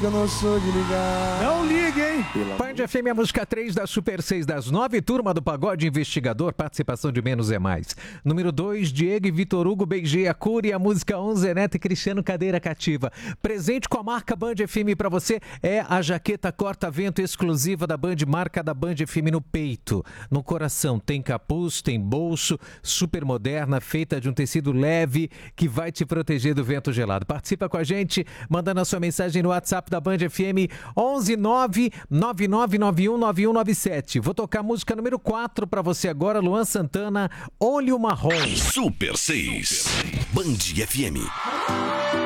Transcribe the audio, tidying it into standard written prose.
Eu não sou de ligar. Não ligue, hein? Band FM, a música 3 da Super 6 das 9, turma do Pagode Investigador, participação de Menos é Mais. Número 2, Diego e Vitor Hugo, Beijei a Cura, e a música 1, Zé Neto e Cristiano, Cadeira Cativa. Presente com a marca Band FM pra você é a jaqueta corta-vento exclusiva da Band, marca da Band FM no peito, no coração. Tem capuz, tem bolso, super moderna, feita de um tecido leve que vai te proteger do vento gelado. Participa com a gente, mandando a sua mensagem no WhatsApp da Band FM 11999919197. Vou tocar a música número 4 pra você agora, Luan Santana, Olho Marrom. Super 6, Band FM.